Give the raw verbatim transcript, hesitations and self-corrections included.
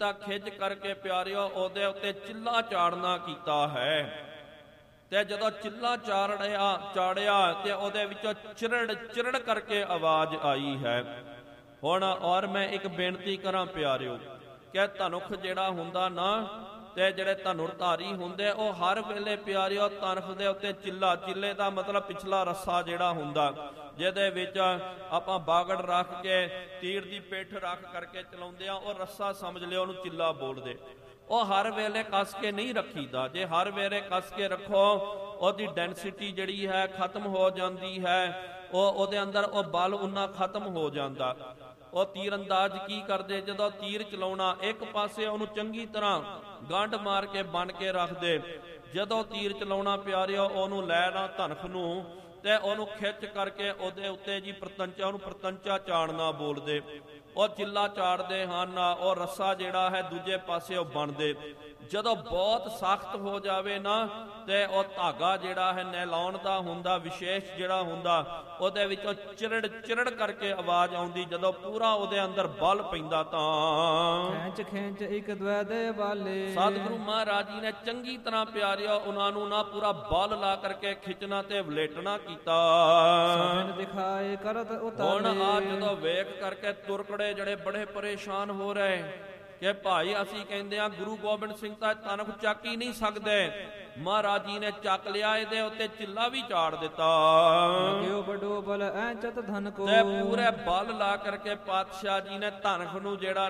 ਤਾਂ ਖਿੱਚ ਕਰਕੇ ਪਿਆਰਿਓ ਉਹਦੇ ਉੱਤੇ ਚਿੱਲਾ ਚਾੜਨਾ ਕੀਤਾ ਹੈ। ਤੇ ਜਦੋਂ ਚਿੱਲਾ ਚਾੜਿਆ ਚਾੜਿਆ ਤੇ ਉਹਦੇ ਵਿੱਚੋਂ ਚਿਰੜ ਚਿਰੜ ਕਰਕੇ ਆਵਾਜ਼ ਆਈ ਹੈ। ਹੁਣ ਔਰ ਮੈਂ ਇੱਕ ਬੇਨਤੀ ਕਰਾਂ ਪਿਆਰਿਓ ਕਿ ਧਨੁਖ ਜਿਹੜਾ ਹੁੰਦਾ ਨਾ ਤੇ ਜਿਹੜੇ ਧਨੁਰਧਾਰੀ ਹੁੰਦੇ ਉਹ ਹਰ ਵੇਲੇ ਪਿਆਰਿਓ ਧਨੁਖ ਦੇ ਉੱਤੇ ਚਿੱਲਾ, ਚਿੱਲੇ ਦਾ ਮਤਲਬ ਪਿਛਲਾ ਰੱਸਾ ਜਿਹੜਾ ਹੁੰਦਾ ਜਿਹਦੇ ਵਿੱਚ ਆਪਾਂ ਬਾਗੜ ਰੱਖ ਕੇ ਤੀਰ ਦੀ ਪਿੱਠ ਰੱਖ ਕਰਕੇ ਚਲਾਉਂਦੇ ਆ, ਉਹ ਰੱਸਾ ਸਮਝ ਲਿਓ ਉਹਨੂੰ ਚਿੱਲਾ ਬੋਲਦੇ। ਉਹ ਹਰ ਵੇਲੇ ਕੱਸ ਕੇ ਨਹੀਂ ਰੱਖੀਦਾ। ਜੇ ਹਰ ਵੇਲੇ ਕੱਸ ਕੇ ਰੱਖੋ ਉਹਦੀ ਡੈਂਸਿਟੀ ਜਿਹੜੀ ਹੈ ਖਤਮ ਹੋ ਜਾਂਦੀ ਹੈ, ਉਹ ਉਹਦੇ ਅੰਦਰ ਉਹ ਬਲ ਉਨਾ ਖਤਮ ਹੋ ਜਾਂਦਾ। ਉਹ ਤੀਰ ਅੰਦਾਜ਼ ਕੀ ਕਰਦੇ, ਜਦੋਂ ਤੀਰ ਚਲਾਉਣਾ ਇੱਕ ਪਾਸੇ ਉਹਨੂੰ ਚੰਗੀ ਤਰ੍ਹਾਂ ਗੰਢ ਮਾਰ ਕੇ ਬੰਨ ਕੇ ਰੱਖਦੇ, ਜਦੋਂ ਤੀਰ ਚਲਾਉਣਾ ਪਿਆਰਿਓ ਉਹਨੂੰ ਲੈਣਾ ਧਨਖ ਨੂੰ ਤੇ ਉਹਨੂੰ ਖਿੱਚ ਕਰਕੇ ਉਹਦੇ ਉੱਤੇ ਜੀ ਪ੍ਰਤੰਚਾ, ਉਹਨੂੰ ਪ੍ਰਤੰਚਾ ਚਾੜਨਾ ਬੋਲਦੇ। ਉਹ ਚਿੱਲਾ ਚਾੜਦੇ ਹਨ, ਉਹ ਰੱਸਾ ਜਿਹੜਾ ਹੈ ਦੂਜੇ ਪਾਸੇ ਉਹ ਬਣਦੇ। ਜਦੋਂ ਬਹੁਤ ਸਖਤ ਹੋ ਜਾਵੇ ਨਾ ਤੇ ਉਹ ਧਾਗਾ ਜਿਹੜਾ ਹੈ ਨੈਲੌਨ ਦਾ ਹੁੰਦਾ, ਵਿਸ਼ੇਸ਼ ਜਿਹੜਾ ਹੁੰਦਾ, ਉਹਦੇ ਵਿੱਚੋਂ ਚਿਰੜ ਚਿਰੜ ਕਰਕੇ ਆਵਾਜ਼ ਆਉਂਦੀ। ਜਦੋਂ ਪੂਰਾ ਉਹਦੇ ਅੰਦਰ ਬਲ ਪੈਂਦਾ ਤਾਂ ਖੈਂਚ ਖੈਂਚ ਇੱਕ ਦਵੈ ਦੇ ਵਾਲੇ। ਸਤਿਗੁਰੂ ਮਹਾਰਾਜ ਜੀ ਨੇ ਚੰਗੀ ਤਰ੍ਹਾਂ ਪਿਆਰਿਓ ਉਹਨਾਂ ਨੂੰ ਨਾ ਪੂਰਾ ਬਲ ਲਾ ਕਰਕੇ ਖਿੱਚਣਾ ਤੇ ਵਲੇਟਣਾ ਕੀਤਾ। ਸਭਨ ਦਿਖਾਏ ਕਰਤ ਉਤਾਰੇ। ਹੁਣ ਆ ਜਦੋਂ ਵੇਖ ਕਰਕੇ ਤੁਰਕੜੇ ਜਿਹੜੇ ਬੜੇ ਪਰੇਸ਼ਾਨ ਹੋ ਰਹੇ ਕਿ ਭਾਈ ਅਸੀਂ ਕਹਿੰਦੇ ਆ ਗੁਰੂ ਗੋਬਿੰਦ ਸਿੰਘ ਤਾਂ ਧਨੁਖ ਚੱਕ ਹੀ ਨਹੀਂ ਸਕਦੇ। ਮਹਾਰਾਜ ਜੀ ਨੇ ਚੱਕ ਲਿਆ, ਇਹਦੇ ਉੱਤੇ ਚਿੱਲਾ ਵੀ ਚਾੜ ਦਿੱਤਾ। ਲੱਗਿਓ ਬੜੋ ਬਲ ਐ ਚਤ ਧਨ ਕੋ। ਤੇ ਪੂਰੇ ਬਲ ਲਾ ਕਰਕੇ ਪਾਤਸ਼ਾਹ ਜੀ ਨੇ ਧਨੁਖ ਨੂੰ ਜਿਹੜਾ